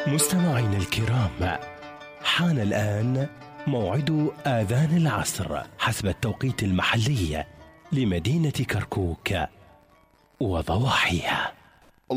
مستمعينا الكرام، حان الآن موعد آذان العصر حسب التوقيت المحلي لمدينة كركوك وضواحيها.